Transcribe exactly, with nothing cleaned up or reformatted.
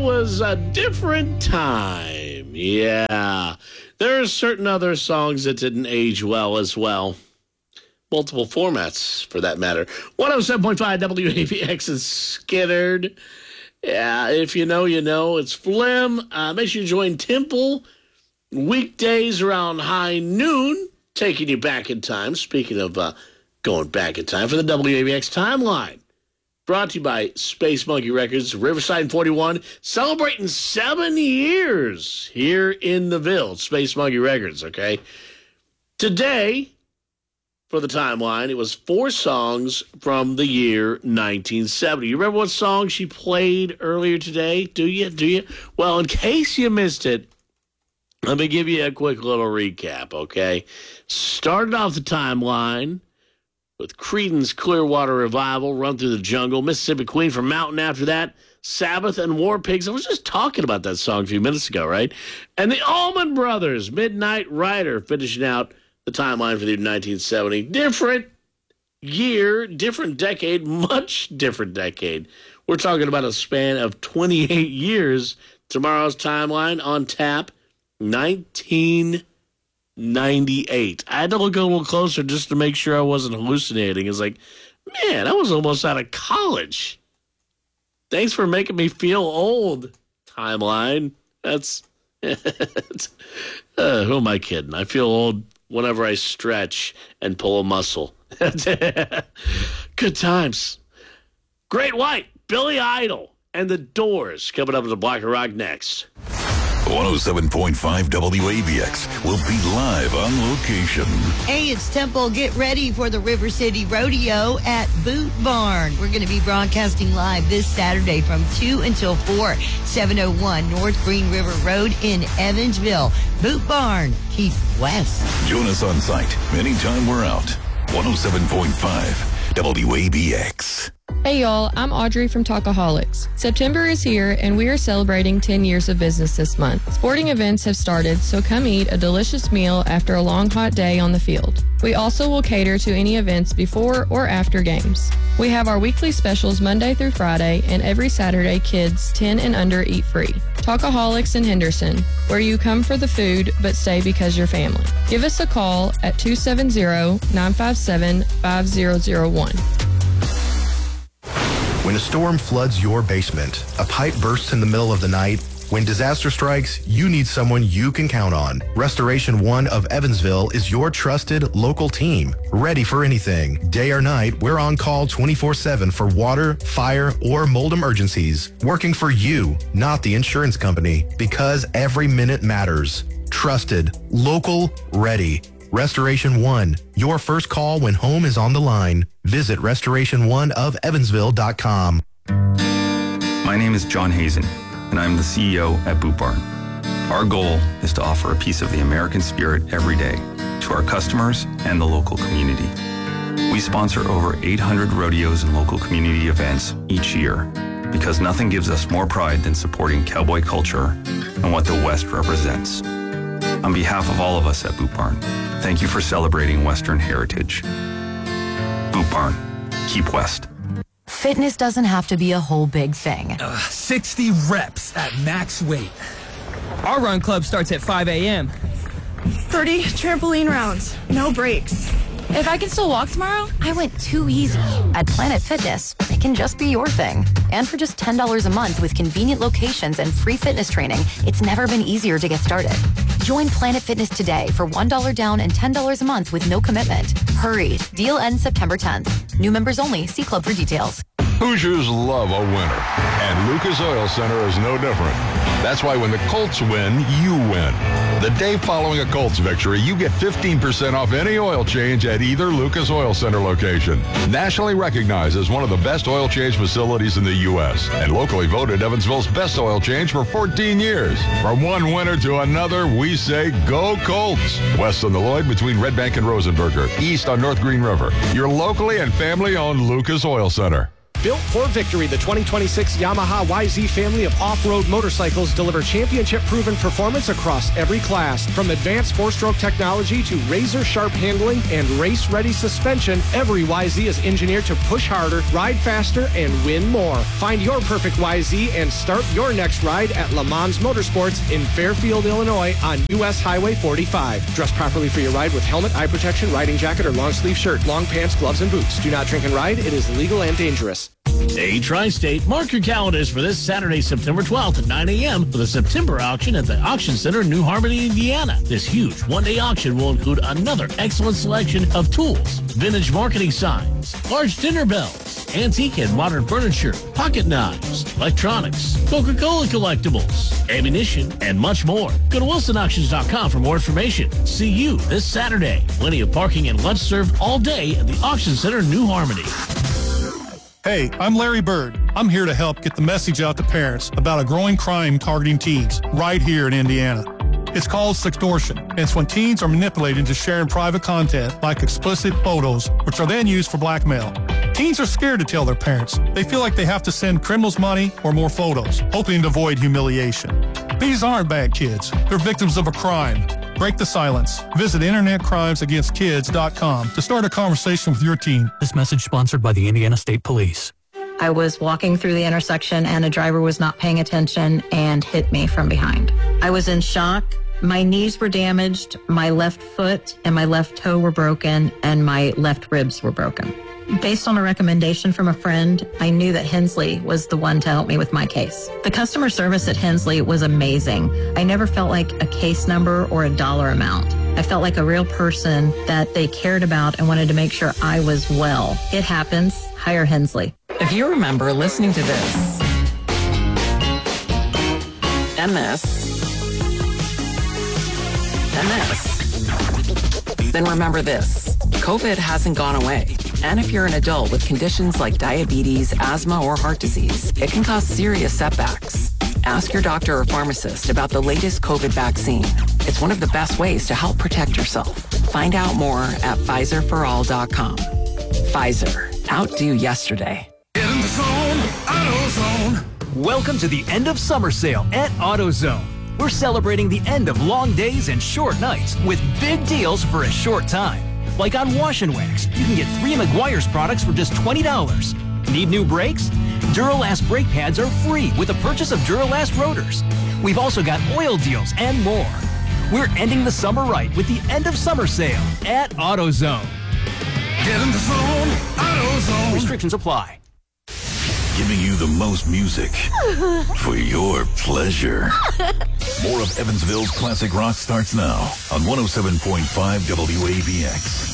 was A Different Time. Yeah. There are certain other songs that didn't age well as well. Multiple formats, for that matter. one oh seven point five W A B X is Skittered. Yeah, if you know, you know. It's Flim. Uh, make sure you join Temple weekdays around high noon, taking you back in time. Speaking of uh, going back in time for the W A B X Timeline. Brought to you by Space Monkey Records, Riverside forty-one, celebrating seven years here in the Ville. Space Monkey Records, okay? Today, for the timeline, it was four songs from the year nineteen seventy. You remember what song she played earlier today? Do you? Do you? Well, in case you missed it, let me give you a quick little recap, okay? Started off the timeline with Creedence Clearwater Revival, Run Through the Jungle, Mississippi Queen from Mountain after that, Sabbath and War Pigs. I was just talking about that song a few minutes ago, right? And the Allman Brothers, Midnight Rider, finishing out the timeline for the nineteen seventy. Different year, different decade, much different decade. We're talking about a span of twenty-eight years. Tomorrow's timeline on tap, nineteen ninety-eight. I had to look a little closer just to make sure I wasn't hallucinating. It's like, man, I was almost out of college. Thanks for making me feel old, timeline. That's, uh, who am I kidding? I feel old whenever I stretch and pull a muscle. Good times. Great White, Billy Idol, and The Doors coming up to the Block of Rock next. one oh seven point five W A B X will be live on location. Hey, it's Temple. Get ready for the River City Rodeo at Boot Barn. We're going to be broadcasting live this Saturday from two until four, seven oh one North Green River Road in Evansville. Boot Barn, keep west. Join us on site anytime we're out. one oh seven point five W A B X. Hey y'all, I'm Audrey from Talkaholics. September is here and we are celebrating ten years of business this month. Sporting events have started, so come eat a delicious meal after a long hot day on the field. We also will cater to any events before or after games. We have our weekly specials Monday through Friday, and every Saturday kids ten and under eat free. Talkaholics in Henderson, where you come for the food but stay because you're family. Give us a call at two seven zero, nine five seven, five zero zero one. When a storm floods your basement, a pipe bursts in the middle of the night, when disaster strikes, you need someone you can count on. Restoration One of Evansville is your trusted local team, ready for anything. Day or night, we're on call twenty-four seven for water, fire, or mold emergencies. Working for you, not the insurance company, because every minute matters. Trusted, local, ready. Restoration One, your first call when home is on the line. Visit restoration one of evansville dot com. My name is John Hazen, and I'm the C E O at Boot Barn. Our goal is to offer a piece of the American spirit every day to our customers and the local community. We sponsor over eight hundred rodeos and local community events each year because nothing gives us more pride than supporting cowboy culture and what the West represents. On behalf of all of us at Boot Barn, thank you for celebrating Western heritage. Boot Barn, keep West. Fitness doesn't have to be a whole big thing. Uh, sixty reps at max weight. Our run club starts at five a.m. thirty trampoline rounds, no breaks. If I can still walk tomorrow, I went too easy. At Planet Fitness, it can just be your thing. And for just ten dollars a month with convenient locations and free fitness training, it's never been easier to get started. Join Planet Fitness today for one dollar down and ten dollars a month with no commitment. Hurry. Deal ends September tenth. New members only. See club for details. Hoosiers love a winner, and Lucas Oil Center is no different. That's why when the Colts win, you win. The day following a Colts victory, you get fifteen percent off any oil change at either Lucas Oil Center location. Nationally recognized as one of the best oil change facilities in the U S and locally voted Evansville's best oil change for fourteen years. From one winner to another, we say go Colts. West on the Lloyd between Red Bank and Rosenberger. East on North Green River. Your locally and family-owned Lucas Oil Center. Built for victory, the twenty twenty-six Yamaha Y Z family of off-road motorcycles deliver championship-proven performance across every class. From advanced four-stroke technology to razor-sharp handling and race-ready suspension, every Y Z is engineered to push harder, ride faster, and win more. Find your perfect Y Z and start your next ride at Le Mans Motorsports in Fairfield, Illinois on U S Highway forty-five. Dress properly for your ride with helmet, eye protection, riding jacket, or long-sleeve shirt, long pants, gloves, and boots. Do not drink and ride. It is illegal and dangerous. Hey, Tri-State, mark your calendars for this Saturday, September twelfth at nine a.m. for the September auction at the Auction Center in New Harmony, Indiana. This huge one-day auction will include another excellent selection of tools, vintage marketing signs, large dinner bells, antique and modern furniture, pocket knives, electronics, Coca-Cola collectibles, ammunition, and much more. Go to wilson auctions dot com for more information. See you this Saturday. Plenty of parking and lunch served all day at the Auction Center in New Harmony. Hey, I'm Larry Bird. I'm here to help get the message out to parents about a growing crime targeting teens right here in Indiana. It's called sextortion. It's when teens are manipulated into sharing private content like explicit photos, which are then used for blackmail. Teens are scared to tell their parents. They feel like they have to send criminals money or more photos, hoping to avoid humiliation. These aren't bad kids. They're victims of a crime. Break the silence. Visit internet crimes against kids dot com to start a conversation with your teen. This message sponsored by the Indiana State Police. I was walking through the intersection and a driver was not paying attention and hit me from behind. I was in shock. My knees were damaged, my left foot and my left toe were broken, and my left ribs were broken. Based on a recommendation from a friend, I knew that Hensley was the one to help me with my case. The customer service at Hensley was amazing. I never felt like a case number or a dollar amount. I felt like a real person that they cared about and wanted to make sure I was well. It happens. Hire Hensley. If you remember listening to this and this and this, then remember this. COVID hasn't gone away. And if you're an adult with conditions like diabetes, asthma, or heart disease, it can cause serious setbacks. Ask your doctor or pharmacist about the latest COVID vaccine. It's one of the best ways to help protect yourself. Find out more at Pfizer for all dot com. Pfizer. Outdo yesterday. Get in the zone, AutoZone. Welcome to the end of summer sale at AutoZone. We're celebrating the end of long days and short nights with big deals for a short time. Like on Wash and Wax, you can get three Meguiar's products for just twenty dollars. Need new brakes? Duralast brake pads are free with the purchase of Duralast rotors. We've also got oil deals and more. We're ending the summer right with the end of summer sale at AutoZone. Get in the zone, AutoZone. Restrictions apply. Giving you the most music for your pleasure. More of Evansville's classic rock starts now on one oh seven point five W A B X.